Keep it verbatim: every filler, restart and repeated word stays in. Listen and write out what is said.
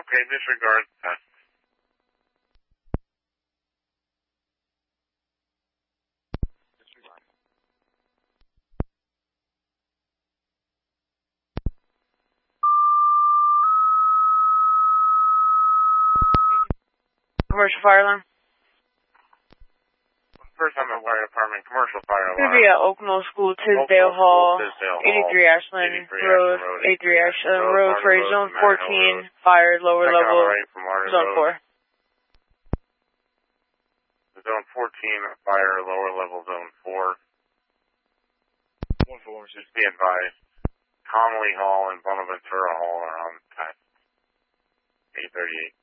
Okay, disregard test. Disregard. Commercial fire alarm. First on the fire department, commercial fire It's alarm. going to be at Oaknall School, Tisdale Hall, Tisdale eighty-three Hall, Ashland eighty-three Road, Ashland Road, eighty-three Ashland Road, Road, Martin for Road, zone Manor Hill fourteen, Road. fire, lower Second on level, the right from Martin zone Road. four. Zone fourteen, fire, lower level, zone four. one four one six. Just be advised, Connolly Hall and Bonaventura Hall are on test. eight thirty-eight.